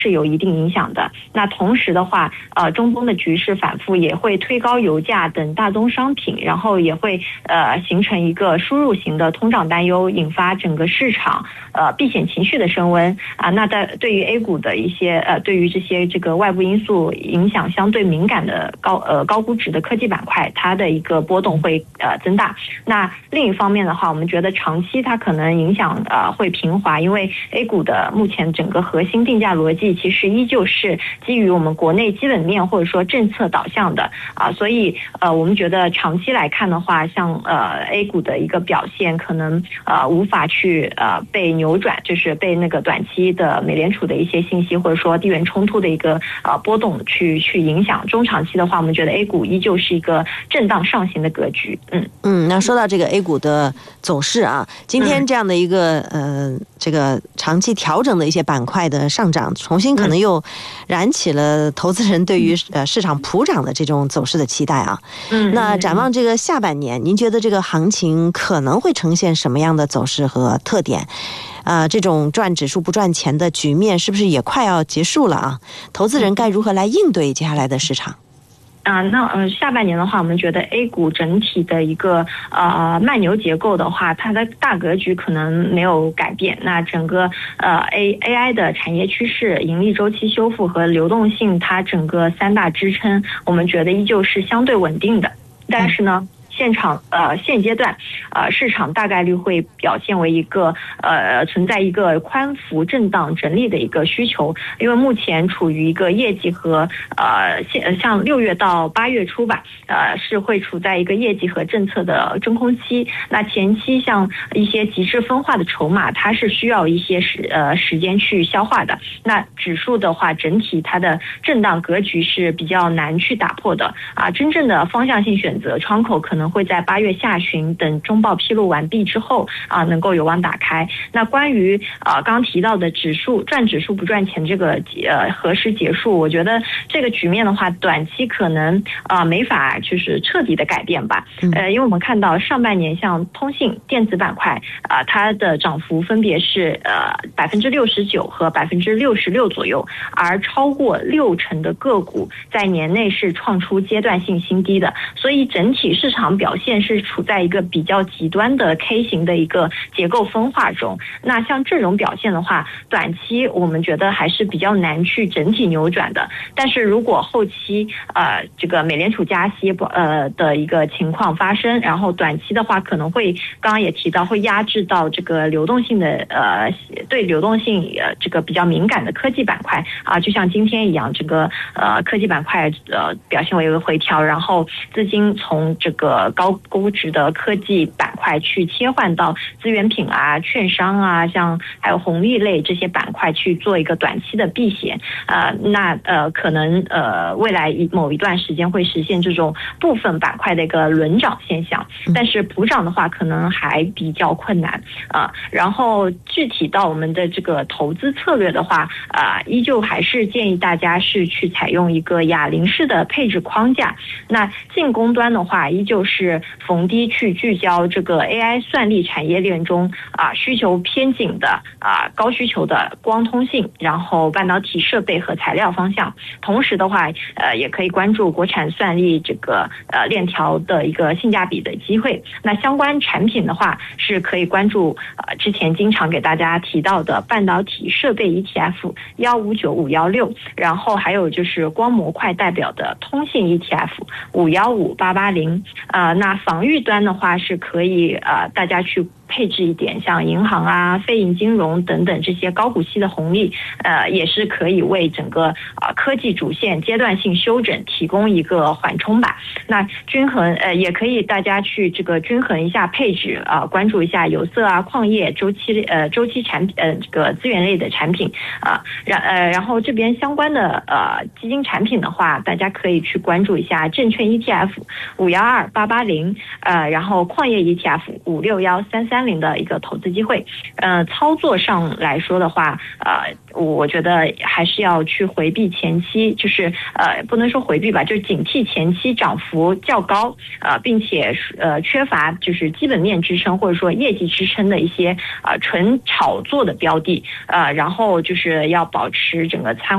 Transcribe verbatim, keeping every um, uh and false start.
是有一定影响的。那同时的话，呃，中东的局势反复也会推高油价等大宗商品，然后也会呃形成一个输入型的通胀担忧，引发整个市场呃避险情绪的升温啊。那在对于 A 股的一些呃对于这些这个外部因素影响相对敏感的高呃高估值的科技板块，它的一个波动会呃增大。那另一方面的话，我们觉得长期它可能影响呃会平滑，因为 A 股的目前整个核心定价逻辑其实依旧是基于我们国内基本面或者说政策导向的啊，所以呃我们觉得长期来看的话，像呃 A 股的一个表现可能呃无法去呃被扭转，就是被那个短期的美联储的一些信息或者说地缘冲突的一个呃波动去去影响。中长期的话，我们觉得 A 股依旧是一个震荡上行的格局。嗯嗯，那说到这个 A 股的走势啊，今天这样的一个、嗯、呃这个长期调整的一些板块的上涨，重新可能又燃起了投资人对于呃市场普涨的这种走势的期待啊。嗯，那展望这个下半年，您觉得这个行情可能会呈现什么样的走势和特点？呃，这种赚指数不赚钱的局面是不是也快要结束了啊？投资人该如何来应对接下来的市场？ 啊，那呃，下半年的话，我们觉得 A 股整体的一个呃慢牛结构的话，它的大格局可能没有改变。那整个呃 A AI 的产业趋势、盈利周期修复和流动性，它整个三大支撑，我们觉得依旧是相对稳定的。但是呢，现场呃现阶段呃市场大概率会表现为一个呃存在一个宽幅震荡整理的一个需求，因为目前处于一个业绩和呃现像六月到八月初吧，呃是会处在一个业绩和政策的真空期。那前期像一些极致分化的筹码，它是需要一些时呃时间去消化的。那指数的话，整体它的震荡格局是比较难去打破的啊，真正的方向性选择窗口可能会在八月下旬等中报披露完毕之后啊，能够有望打开。那关于啊刚刚提到的指数赚指数不赚钱这个呃何时结束，我觉得这个局面的话，短期可能啊没法就是彻底的改变吧。呃，因为我们看到上半年像通信、电子板块啊，它的涨幅分别是呃百分之六十九和百分之六十六左右，而超过六成的个股在年内是创出阶段性新低的，所以整体市场表现是处在一个比较极端的 K 型的一个结构分化中。那像这种表现的话，短期我们觉得还是比较难去整体扭转的。但是如果后期呃这个美联储加息呃的一个情况发生，然后短期的话可能会刚刚也提到会压制到这个流动性的呃对流动性呃这个比较敏感的科技板块啊，就像今天一样，这个呃科技板块呃表现为一个回调，然后资金从这个高估值的科技板块去切换到资源品啊、券商啊，像还有红利类这些板块去做一个短期的避险。呃，那呃可能呃未来某一段时间会实现这种部分板块的一个轮涨现象，但是普涨的话可能还比较困难啊、呃。然后具体到我们的这个投资策略的话，啊、呃，依旧还是建议大家是去采用一个哑铃式的配置框架。那进攻端的话，依旧是逢低去聚焦这个 A I 算力产业链中啊需求偏紧的啊高需求的光通信，然后半导体设备和材料方向。同时的话，呃也可以关注国产算力这个呃链条的一个性价比的机会。那相关产品的话，是可以关注呃之前经常给大家提到的半导体设备 E T F 一五九五一六，然后还有就是光模块代表的通信 E T F 五一五八八零。呃，那防御端的话是可以呃大家去配置一点，像银行啊、非银金融等等这些高股息的红利，呃，也是可以为整个啊、呃、科技主线阶段性修整提供一个缓冲吧。那均衡呃也可以大家去这个均衡一下配置啊、呃，关注一下有色啊、矿业、周期呃周期产品呃这个资源类的产品啊，然呃然后这边相关的呃基金产品的话，大家可以去关注一下证券 E T F 五一二八八零，呃，然后矿业 E T F 五六一三三零的一个投资机会。呃，操作上来说的话，呃，我觉得还是要去回避前期，就是呃，不能说回避吧，就是警惕前期涨幅较高，呃，并且呃缺乏就是基本面支撑或者说业绩支撑的一些呃纯炒作的标的，呃，然后就是要保持整个参